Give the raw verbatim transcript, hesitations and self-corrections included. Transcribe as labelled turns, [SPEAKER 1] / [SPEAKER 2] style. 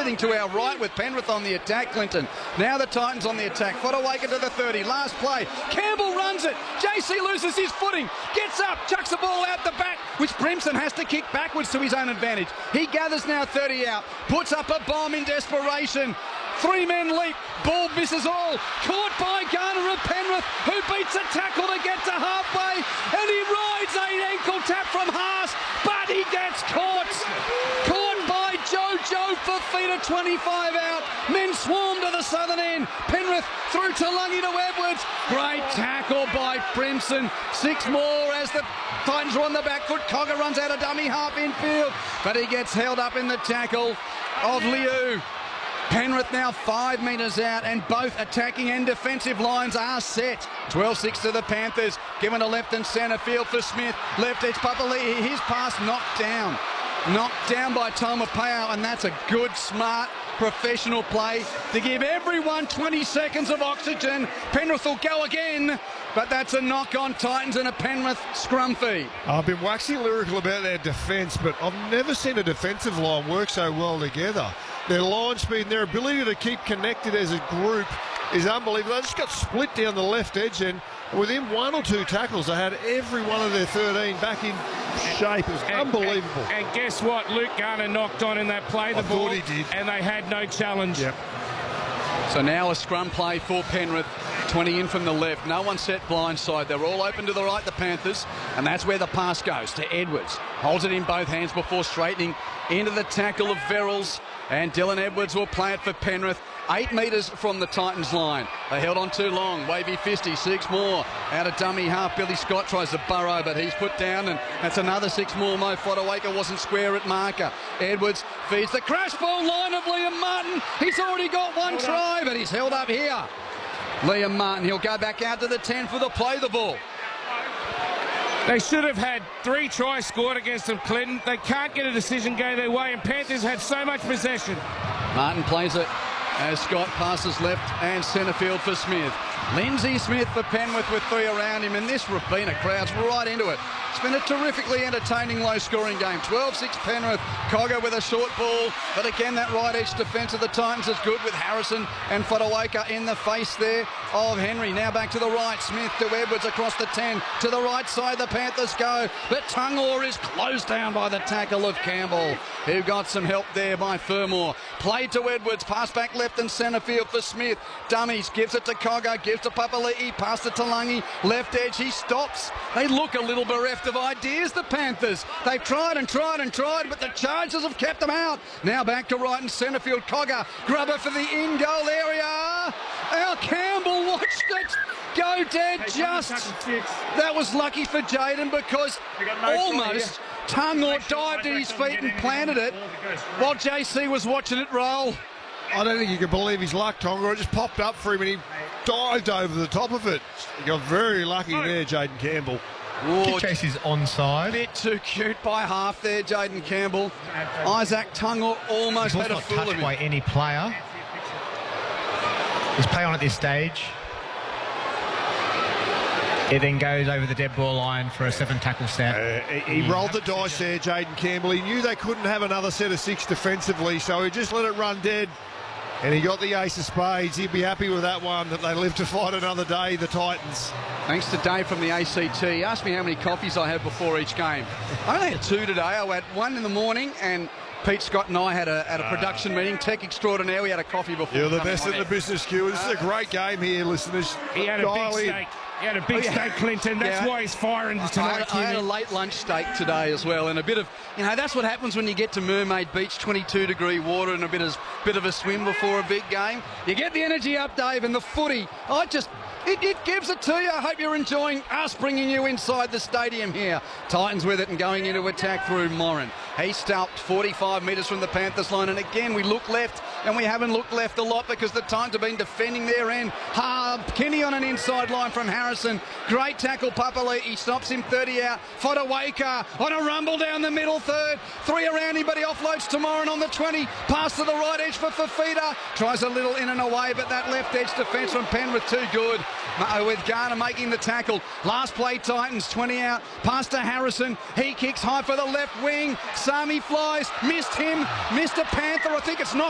[SPEAKER 1] everything to our right with Penrith on the attack, Clinton. Now the Titans on the attack. Fodawaker to the thirty. Last play. Campbell runs it. J C loses his footing. Gets up. Chucks the ball out the back, which Brimson has to kick backwards to his own advantage. He gathers now thirty out. Puts up a bomb in desperation. Three men leap. Ball misses all. Caught by Garner of Penrith, who beats a tackle to get to halfway. And he rides an ankle tap from Haas, but he gets caught. Caught by Jojo Fifita, twenty-five out. Men swarm to the southern end. Penrith through Talangi to Edwards. Great tackle by Brimson. Six more as the Titans are on the back foot. Cogger runs out of dummy half infield, but he gets held up in the tackle of Liu. Penrith now five metres out, and both attacking and defensive lines are set. twelve six to the Panthers, given to left and centre field for Smith. Left edge Papali'i, his pass knocked down. Knocked down by Taumapau, and that's a good, smart, professional play to give everyone twenty seconds of oxygen. Penrith will go again, but that's a knock on Titans and a Penrith scrum feed.
[SPEAKER 2] I've been waxing lyrical about their defence, but I've never seen a defensive line work so well together. Their line speed and their ability to keep connected as a group is unbelievable. They just got split down the left edge, and within one or two tackles, they had every one of their thirteen back in shape. It was
[SPEAKER 3] and,
[SPEAKER 2] unbelievable.
[SPEAKER 3] And, and guess what? Luke Garner knocked on in that play, the
[SPEAKER 2] I
[SPEAKER 3] ball,
[SPEAKER 2] thought he did.
[SPEAKER 3] And they had no challenge.
[SPEAKER 2] Yep.
[SPEAKER 1] So now a scrum play for Penrith. twenty in from the left. No one set blindside. They're all open to the right, the Panthers. And that's where the pass goes to Edwards. Holds it in both hands before straightening into the tackle of Verrills. And Dylan Edwards will play it for Penrith. Eight metres from the Titans line. They held on too long. Wavy Fisty, six more. Out of dummy half. Billy Scott tries to burrow, but he's put down, and that's another six more. Mo Fodawaker wasn't square at marker. Edwards feeds the crash ball line of Liam Martin. He's already got one try, but he's held up here. Liam Martin, he'll go back out to the ten for the play the ball.
[SPEAKER 3] They should have had three tries scored against them, Clinton. They can't get a decision go their way, and Panthers had so much possession.
[SPEAKER 1] Martin plays it as Scott passes left and centre field for Smith. Lindsay Smith for Penrith with three around him, and this Robina crowd's right into it. It's been a terrifically entertaining low-scoring game. twelve six Penrith. Cogger with a short ball, but again that right edge defence of the Titans is good with Harrison and Fodawaker in the face there of Henry. Now back to the right. Smith to Edwards across the ten. To the right side the Panthers go, but Tungor is closed down by the tackle of Campbell, who got some help there by Fermor. Played to Edwards. Pass back left and centre field for Smith. Dummies. Gives it to Cogger. Gives to Papali'i. Pass to Talangi. Left edge. He stops. They look a little bereft of ideas, the Panthers. They've tried and tried and tried, but the Chargers have kept them out. Now back to right and centre field. Cogger. Grubber for the in-goal area. Al Campbell watched it go dead just. That was lucky for Jaden because almost Tungor dived at his feet and planted it while J C was watching it roll.
[SPEAKER 2] I don't think you can believe his luck, Tonga. It just popped up for him and he dived over the top of it. He got very lucky there, Jaden Campbell.
[SPEAKER 1] Oh,
[SPEAKER 4] Chase is onside.
[SPEAKER 1] Bit too cute by half there, Jaden Campbell. Isaac Tungor almost
[SPEAKER 4] He was
[SPEAKER 1] had a
[SPEAKER 4] not
[SPEAKER 1] fool of
[SPEAKER 4] touched
[SPEAKER 1] him.
[SPEAKER 4] by any player. He's play on at this stage. It then goes over the dead ball line for a seven tackle snap.
[SPEAKER 2] Uh, he, he rolled the dice there, Jaden Campbell. He knew they couldn't have another set of six defensively, so he just let it run dead. And he got the ace of spades. He'd be happy with that one, that they live to fight another day, the Titans.
[SPEAKER 1] Thanks to Dave from the A C T. He asked me how many coffees I had before each game. I only had two today. I had one in the morning, and Pete Scott and I had a, at a production meeting, tech extraordinaire. We had a coffee before.
[SPEAKER 2] You're the
[SPEAKER 1] coming
[SPEAKER 2] best
[SPEAKER 1] on
[SPEAKER 2] at the
[SPEAKER 1] air.
[SPEAKER 2] business, Q. This is a great game here, listeners.
[SPEAKER 3] He had a
[SPEAKER 2] Dial
[SPEAKER 3] big
[SPEAKER 2] in.
[SPEAKER 3] steak. He had a big
[SPEAKER 1] Oh, yeah.
[SPEAKER 3] steak, Clinton. That's
[SPEAKER 1] Yeah.
[SPEAKER 3] why he's firing
[SPEAKER 1] I
[SPEAKER 3] tonight,
[SPEAKER 1] had, I had a
[SPEAKER 3] Kimmy.
[SPEAKER 1] late lunch steak today as well, and a bit of, you know, that's what happens when you get to Mermaid Beach, twenty-two degree water and a bit of, bit of a swim before a big game. You get the energy up, Dave, and the footy. I just, it, it gives it to you. I hope you're enjoying us bringing you inside the stadium here. Titans with it and going into attack through Moran. He stopped forty-five metres from the Panthers line, and again we look left, and we haven't looked left a lot because the Titans have been defending their end. Hard, Kenny on an inside line from Harrison. Great tackle, Papali'i stops him thirty out. Fodawaker on a rumble down the middle third. Three around him, but he offloads to Moran on the twenty. Pass to the right edge for Fifita. Tries a little in and away, but that left edge defence from Penrith too good. With Garner making the tackle. Last play, Titans, twenty out. Pass to Harrison. He kicks high for the left wing. Sami flies. Missed him. Missed a Panther. I think it's not.